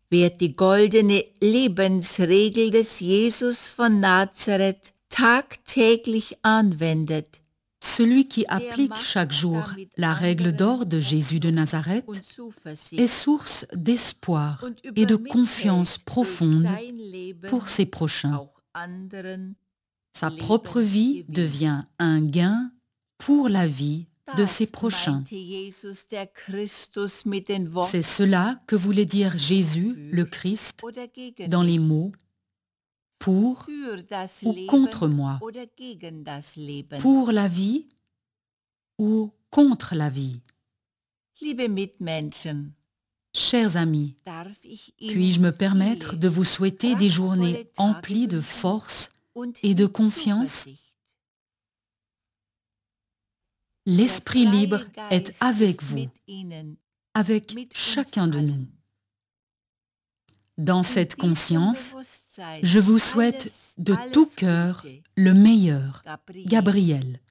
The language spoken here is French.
Wer die goldene Lebensregel des Jesus von Nazareth tagtäglich anwendet, Celui qui applique chaque jour la règle d'or de Jésus de Nazareth est source d'espoir et de confiance profonde pour ses prochains. Sa propre vie devient un gain pour la vie de ses prochains. C'est cela que voulait dire Jésus, le Christ, dans les mots « pour » ou « contre moi », pour la vie ou contre la vie. Chers amis, puis-je me permettre de vous souhaiter des journées emplies de force et de confiance? L'Esprit libre est avec vous, avec chacun de nous. Dans cette conscience, je vous souhaite de tout cœur le meilleur, Gabriel.